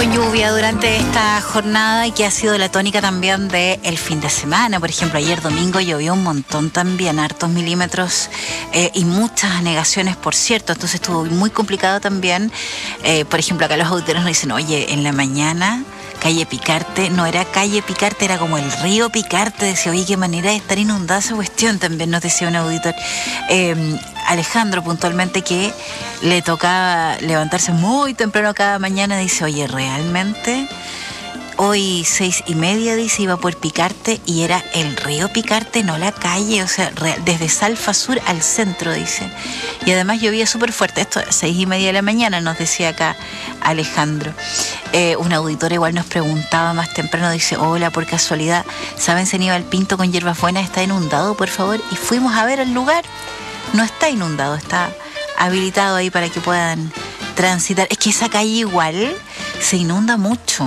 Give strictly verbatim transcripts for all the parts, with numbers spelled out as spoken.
con lluvia durante esta jornada y que ha sido la tónica también del fin de semana. Por ejemplo, ayer domingo llovió un montón también, hartos milímetros eh, y muchas anegaciones, por cierto. Entonces estuvo muy complicado también. Eh, por ejemplo, acá los auditores nos dicen, oye, en la mañana calle Picarte, no era calle Picarte, era como el río Picarte. Decía, oye, qué manera de estar inundada esa cuestión, también nos decía un auditor. Eh, Alejandro, puntualmente, que le tocaba levantarse muy temprano cada mañana, dice, oye, realmente hoy seis y media, dice, iba por Picarte y era el río Picarte, no la calle, o sea, real, desde Salfa Sur al centro, dice. Y además llovía súper fuerte, esto a seis y media de la mañana, nos decía acá Alejandro. Eh, un auditor igual nos preguntaba más temprano, dice, hola, por casualidad, ¿saben si Aníbal Pinto con Hierbas Buenas está inundado, por favor? Y fuimos a ver el lugar. No está inundado, está habilitado ahí para que puedan transitar. Es que esa calle igual se inunda mucho.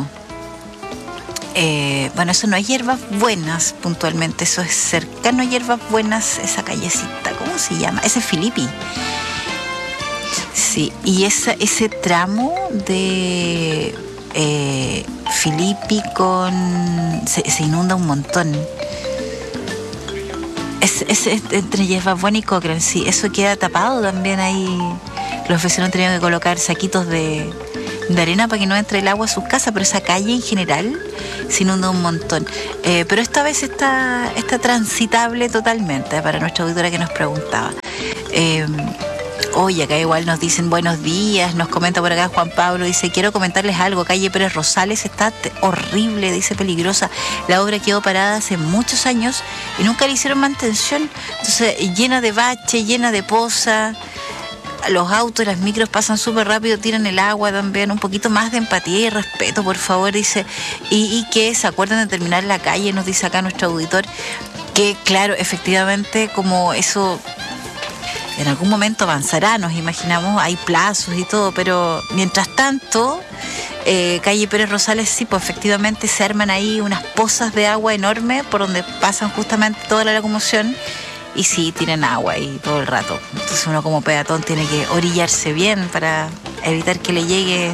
Eh, bueno, eso no es Hierbas Buenas puntualmente, eso es cercano a Hierbas Buenas, esa callecita, ¿cómo se llama? Ese es Filippi. Sí, y esa, ese tramo de eh, Filippi con... Se, se inunda un montón. Es, es, es entre Hierbas Buenas y Cochrane, sí, eso queda tapado también ahí. Los vecinos tenían que colocar saquitos de, de arena para que no entre el agua a sus casas, pero esa calle en general se inunda un montón. Eh, pero esta vez está, está transitable totalmente, para nuestra auditora que nos preguntaba. Eh, Oye, acá igual nos dicen buenos días, nos comenta por acá Juan Pablo, dice, quiero comentarles algo, calle Pérez Rosales está horrible, dice, peligrosa, la obra quedó parada hace muchos años y nunca le hicieron mantención, entonces llena de bache, llena de poza, los autos, las micros pasan súper rápido, tiran el agua también, un poquito más de empatía y respeto, por favor, dice, y, y que se acuerden de terminar la calle, nos dice acá nuestro auditor, que claro, efectivamente, como eso... En algún momento avanzará, nos imaginamos, hay plazos y todo, pero mientras tanto, eh, calle Pérez Rosales, sí, pues efectivamente se arman ahí unas pozas de agua enormes por donde pasan justamente toda la locomoción y sí, tienen agua ahí todo el rato. Entonces uno como peatón tiene que orillarse bien para evitar que le llegue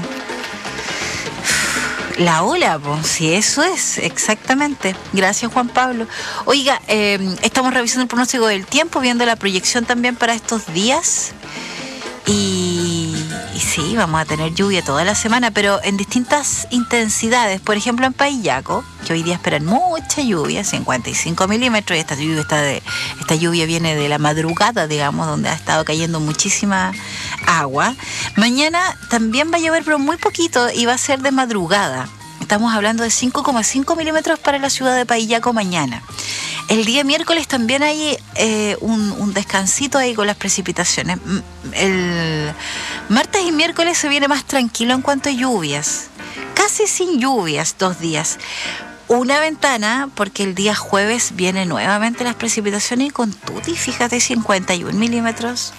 la ola, pues, si eso es, exactamente. Gracias, Juan Pablo. Oiga, eh, estamos revisando el pronóstico del tiempo, viendo la proyección también para estos días. Y, y sí, vamos a tener lluvia toda la semana, pero en distintas intensidades. Por ejemplo, en Paillaco, que hoy día esperan mucha lluvia, cincuenta y cinco milímetros, y esta lluvia, está de, esta lluvia viene de la madrugada, digamos, donde ha estado cayendo muchísima agua. Mañana también va a llover, pero muy poquito, y va a ser de madrugada. Estamos hablando de cinco coma cinco milímetros para la ciudad de Paillaco mañana. El día miércoles también hay eh, un, un descansito ahí con las precipitaciones. El martes y miércoles se viene más tranquilo en cuanto a lluvias. Casi sin lluvias, dos días. Una ventana, porque el día jueves vienen nuevamente las precipitaciones y con tuti, fíjate, cincuenta y un milímetros.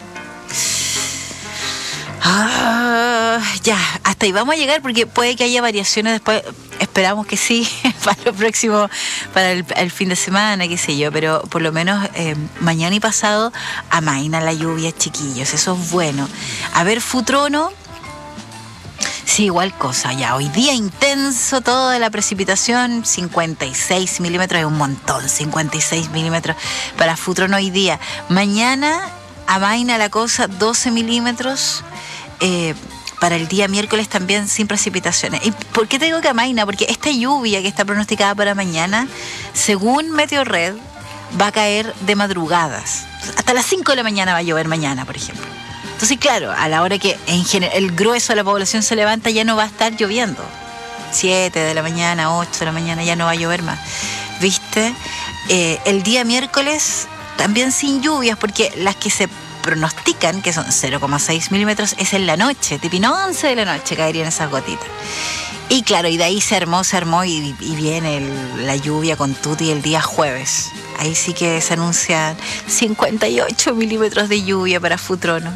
Ah, ya, hasta ahí vamos a llegar porque puede que haya variaciones después, esperamos que sí, para lo próximo, para el, el fin de semana, qué sé yo, pero por lo menos eh, mañana y pasado amaina la lluvia, chiquillos, eso es bueno. A ver, Futrono, sí, igual cosa, ya, hoy día intenso toda la precipitación, cincuenta y seis milímetros, es un montón, cincuenta y seis milímetros para Futrono hoy día. Mañana amaina la cosa, doce milímetros. Eh, para el día miércoles también sin precipitaciones. ¿Y por qué te digo que amaina? Porque esta lluvia que está pronosticada para mañana, según Meteorred, va a caer de madrugadas. Hasta las cinco de la mañana va a llover mañana, por ejemplo. Entonces, claro, a la hora que en general el grueso de la población se levanta, ya no va a estar lloviendo. siete de la mañana, ocho de la mañana, ya no va a llover más. ¿Viste? Eh, el día miércoles también sin lluvias, porque las que se pronostican, que son cero coma seis milímetros, es en la noche, tipo once de la noche caerían esas gotitas. Y claro, y de ahí se armó, se armó y, y viene el, la lluvia con tuti el día jueves. Ahí sí que se anuncian cincuenta y ocho milímetros de lluvia para Futrono.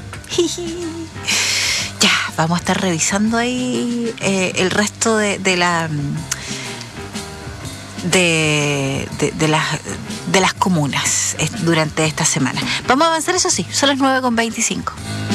Ya, vamos a estar revisando ahí eh, el resto de, de la... De, de, de, las, de las comunas durante esta semana. Vamos a avanzar, eso sí, son las nueve con veinticinco.